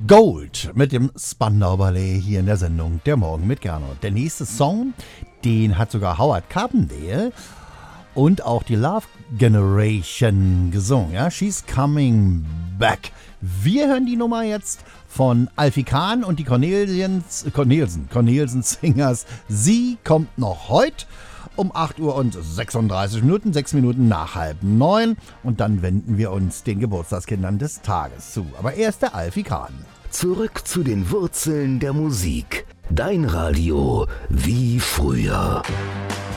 Gold mit dem Spandau Ballet hier in der Sendung Der Morgen mit Gernot. Der nächste Song, den hat sogar Howard Carpendale und auch die Love Generation gesungen. Ja? She's Coming Back. Wir hören die Nummer jetzt von Alfie Kahn und die Cornelsen Singers. Sie kommt noch heute um 8 Uhr und 36 Minuten, 6 Minuten nach 8:30. Und dann wenden wir uns den Geburtstagskindern des Tages zu. Aber erst der Alfie Kahn. Zurück zu den Wurzeln der Musik. Dein Radio wie früher.